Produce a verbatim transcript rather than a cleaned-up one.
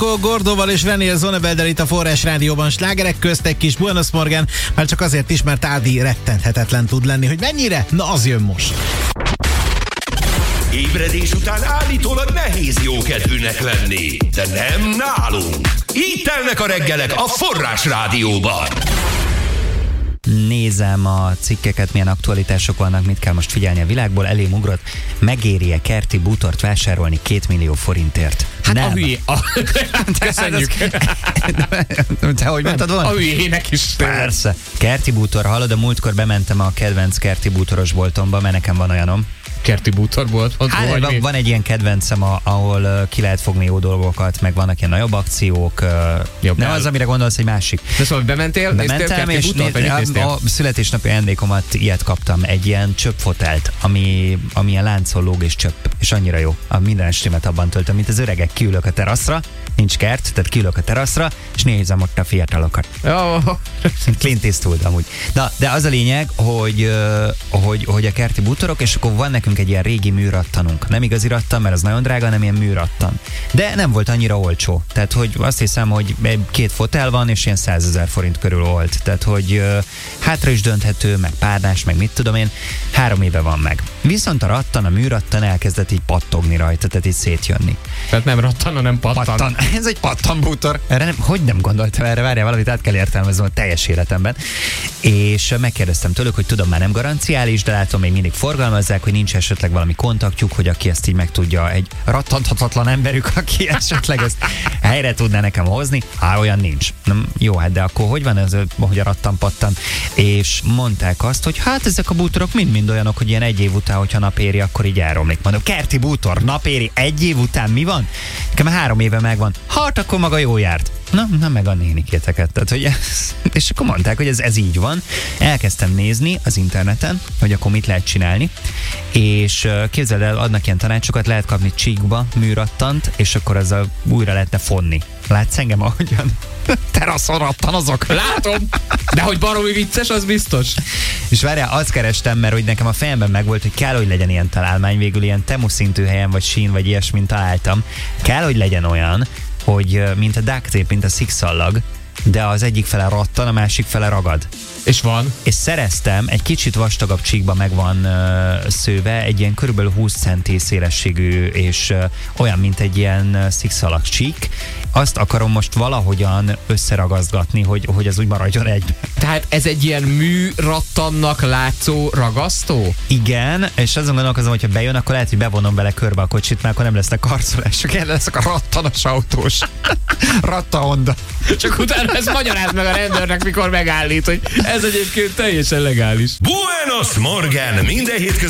Marco Gordóval és René Zonebeldel itt a Forrás Rádióban. Slágerek közt egy kis Buenos Morgan, már csak azért is, mert Ádi rettenthetetlen tud lenni. Hogy mennyire? Na, az jön most. Ébredés után állítólag nehéz jókedvűnek lenni, de nem nálunk. Így telnek a reggelek a Forrás Rádióban. Nézem a cikkeket, milyen aktualitások vannak, mit kell most figyelni a világból. Elém ugrott, megéri-e kerti bútort vásárolni két millió forintért? Hát nem. a hülyé... A... Köszönjük. Te hogy mondtad volna? A hülyének is. Persze. Kerti bútor, hallod, a múltkor bementem a kedvenc kerti bútoros boltomba, mert nekem van olyanom. Kerti bútorból? Hát, van, van egy ilyen kedvencem, ahol uh, ki lehet fogni jó dolgokat, meg vannak ilyen nagyobb akciók. Uh, Jobb nem el. az, amire gondolsz, egy másik. De szóval bementél? Bementem, és bútort, néz, a, a születésnapi ajándékomat ilyet kaptam, egy ilyen csöppfotelt, ami, ami ilyen láncon lóg és csöpp, és annyira jó. A minden estémet abban töltöm, mint az öregek, kiülök a teraszra, nincs kert, tehát kiülök a teraszra, és nézem ott a fiatalokat. Oh. Clint Eastwood amúgy. Na, de az a lényeg, hogy, hogy, hogy a kerti bútorok, és akkor van nekünk egy ilyen régi műrattanunk. Nem igazi rattan, mert az nagyon drága, nem ilyen műrattan. De nem volt annyira olcsó. Tehát, hogy azt hiszem, hogy két fotel van, és ilyen százezer forint körül volt. Tehát, hogy uh, hátra is dönthető, meg párnás, meg mit tudom én, három éve van meg. Viszont a rattan, a műrattan elkezdett így pattogni rajta, tehát így szétjönni. Tehát nem rattan, hanem pattan. pattan. Ez egy pattanbútor. Erre nem, hogy nem gondoltam erre? Várjál, valamit át kell értelmeznem a teljes életemben. És megkérdeztem tőlük, hogy tudom, már nem garanciális, de látom, még mindig forgalmazzák, hogy nincs esetleg valami kontaktjuk, hogy aki ezt így meg tudja, egy rattanthatatlan emberük, aki esetleg ezt helyre tudná nekem hozni. Hát olyan nincs. Nem, jó, hát de akkor hogy van ez, hogy a rattan-pattan? És mondták azt, hogy hát ezek a bútorok mind-mind olyanok, hogy ilyen egy év után, hogyha napéri, akkor így elromlik. Mondom, kerti bútor, napéri, egy év után mi van? Nekem három éve megvan. Hát akkor maga jó járt. Na, na meg a nénikéteket. Tehát, hogy ez, és akkor mondták, hogy ez, ez így van. Elkezdtem nézni az interneten, hogy akkor mit lehet csinálni, és képzeld el, adnak ilyen tanácsokat, lehet kapni csíkba műrattant, és akkor ezzel újra lehetne fonni. Látsz engem ahogyan? Teraszon rattanozok. Látom, de hogy baromi vicces, az biztos. És várjál, azt kerestem, mert hogy nekem a fejemben megvolt, hogy kell, hogy legyen ilyen találmány, végül ilyen Temu szintű helyen, vagy sín, vagy ilyesmint találtam. Kell, hogy legyen olyan, hogy mint a duct tape, mint a szikszallag, de az egyik fele rattan, a másik fele ragad. És van. És szereztem, egy kicsit vastagabb csíkba meg van uh, szőve, egy ilyen körülbelül húsz centi szélességű, és uh, olyan, mint egy ilyen uh, szikszalag csík. Azt akarom most valahogyan összeragazgatni, hogy, hogy ez úgy maradjon egyben. Tehát ez egy ilyen műrattannak látszó ragasztó? Igen, és azon gondolkozom, hogyha bejön, akkor lehet, hogy bevonom vele körbe a kocsit, mert akkor nem lesznek karcolások, erre leszek a rattanos autós. Ratta Honda. Csak utána ezt magyaráz meg a rendőrnek, mikor megállít, hogy ez egyébként teljesen legális. Buenos Morgan, minden hétköznap